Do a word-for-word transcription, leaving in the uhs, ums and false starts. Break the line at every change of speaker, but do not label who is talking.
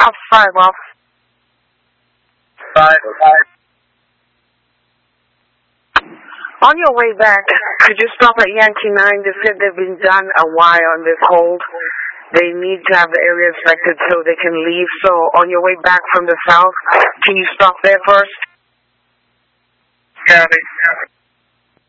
Have five off.
Five, five.
On your way back, could you stop at Yankee nine? They said they've been done a while and they're cold. They need to have the area inspected so they can leave. So on your way back from the south, can you stop there first?
Copy.